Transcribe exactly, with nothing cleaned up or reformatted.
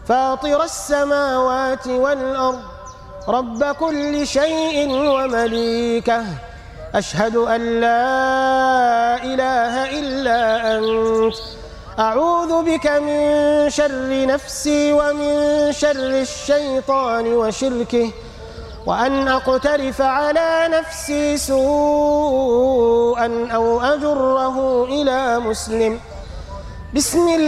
فاطر السماوات والأرض رب كل شيء ومليكه أشهد أن لا إله إلا أنت أعوذ بك من شر نفسي ومن شر الشيطان وشركه وأن أقترف على نفسي سوءا أو أجره إلى مسلم. بسم الله